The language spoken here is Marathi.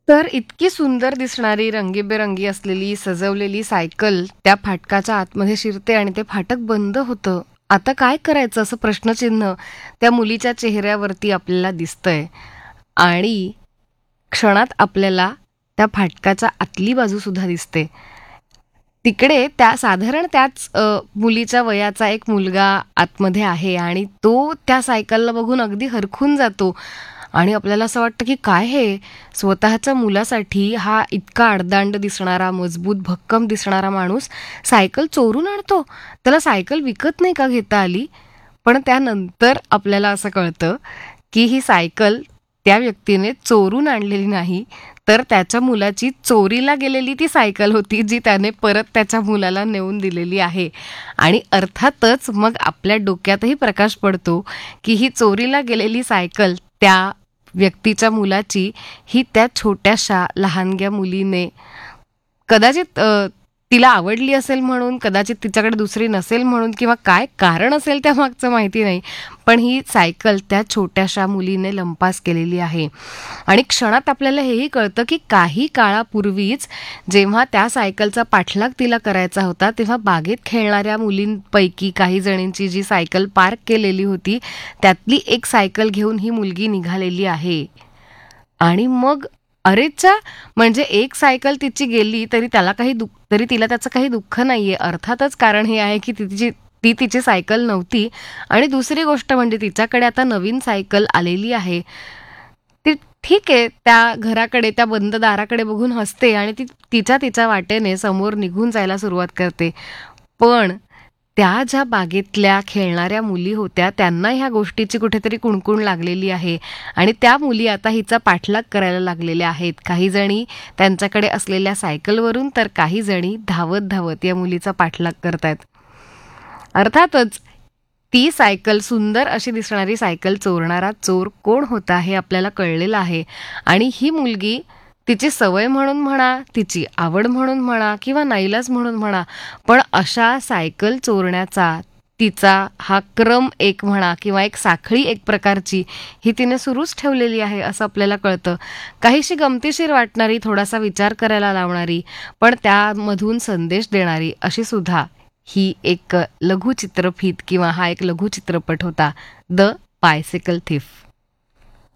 तर इतकी सुंदर दिसणारी, रंगीबेरंगी असलेली, सजवलेली सायकल त्या फाटकाच्या आतमध्ये शिरते आणि ते फाटक बंद होतं. आता काय करायचं असं प्रश्नचिन्ह त्या मुलीच्या चेहऱ्यावरती आपल्याला दिसतंय आणि क्षणात आपल्याला त्या फाटकाच्या आतली बाजू सुद्धा दिसते. तिकडे साधारण त्याच मुलीच्या वयाचा एक मुलगा आतमध्ये आहे आणि तो त्या सायकलला बघून अगदी हरखून जातो आणि आपल्याला असं वाटतं की काय हे स्वतःच्या मुलासाठी हा इतका आडदांड दिसणारा, मजबूत भक्कम दिसणारा माणूस सायकल चोरून आणतो. त्याला सायकल विकत नाही का घेता आली? पण त्यानंतर आपल्याला असं कळतं की ही सायकल त्या व्यक्तीने चोरून आणलेली नाही, तर त्याच्या मुलाची चोरीला गेलेली ती सायकल होती, जी त्याने परत त्याच्या मुलाला नेऊन दिलेली आहे. आणि अर्थातच मग आपल्या डोक्यातही प्रकाश पडतो की ही चोरीला गेलेली सायकल त्या व्यक्तीच्या मुलाची ही त्या छोट्याशा लहानग्या मुलीने कदाचित तिला आवडली असेल म्हणून, कदाचित तिच्याकडे दुसरी नसेल म्हणून किंवा काय कारण असेल त्या मागचं माहिती नाही. पण ही सायकल त्या छोट्याशा मुलीने लंपास केलेली आहे. आणि क्षणात आपल्याला हेही कळतं की काही काळापूर्वीच जेव्हा त्या सायकलचा पाठलाग तिला करायचा होता, तेव्हा बागेत खेळणाऱ्या मुलींपैकी काही जणींची जी सायकल पार्क केलेली होती, त्यातली एक सायकल घेऊन ही मुलगी निघालेली आहे. आणि मग अरेच्चा! म्हणजे एक सायकल तिची गेली तरी तिला त्याचं काही दुःख नाहीये. अर्थातच कारण हे आहे की ती तिची सायकल नव्हती आणि दुसरी गोष्ट म्हणजे तिच्याकडे आता नवीन सायकल आलेली आहे. ती ठीक आहे, त्या घराकडे, त्या बंद दाराकडे बघून हसते आणि ती तिच्या वाटेने समोर निघून जायला सुरुवात करते. पण त्या ज्या बागेतल्या खेळणाऱ्या मुली होत्या, त्यांना ह्या गोष्टीची कुठेतरी कुणकुण लागलेली आहे आणि त्या मुली आता हिचा पाठलाग करायला लागलेल्या आहेत. काही जणी त्यांच्याकडे असलेल्या सायकलवरून, तर काही जणी धावत धावत या मुलीचा पाठलाग करतायत. अर्थातच ती सायकल, सुंदर अशी दिसणारी सायकल चोरणारा चोर कोण होता हे आपल्याला कळलेलं आहे. आणि ही मुलगी तिची सवय म्हणून म्हणा, तिची आवड म्हणून म्हणा किंवा नाईलाज म्हणून म्हणा, पण अशा सायकल चोरण्याचा तिचा हा क्रम एक म्हणा किंवा एक साखळी एक प्रकारची ही तिने सुरूच ठेवलेली आहे असं आपल्याला कळतं. काहीशी गमतीशीर वाटणारी, थोडासा विचार करायला लावणारी, पण त्यामधून संदेश देणारी अशी सुद्धा ही एक लघुचित्रफीत किंवा हा एक लघुचित्रपट होता, द बायसिकल थीफ.